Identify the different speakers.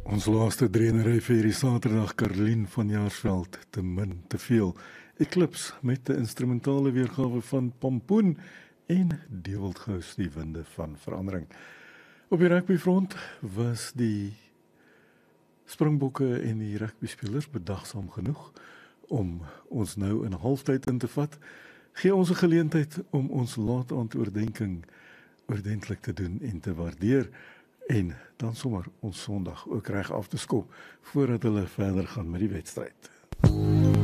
Speaker 1: Ons laaste drienery vir hierdie Saterdag, Karlien van Jaarsveld, te min, te veel. Eclipse met 'n instrumentale weergawe van Pompoen en Dewildgous, die winde van verandering. Op die rugbyfront was die Springbokke en die rugbyspelers bedagsaam genoeg om ons nou in halftyd in te vat. Gee ons 'n geleentheid om ons laat-aand oordeenking ordentlik te doen en te waardeer en dan sommer ons Sondag ook reg af te skop voordat hulle verder gaan met die wedstryd.